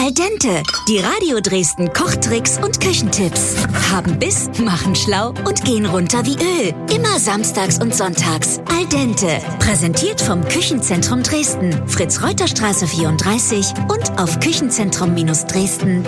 Al dente, die Radio Dresden Kochtricks und Küchentipps. Haben Biss, machen schlau und gehen runter wie Öl. Immer samstags und sonntags. Al dente, präsentiert vom Küchenzentrum Dresden. Fritz-Reuter-Straße 34 und auf Küchenzentrum-Dresden.de.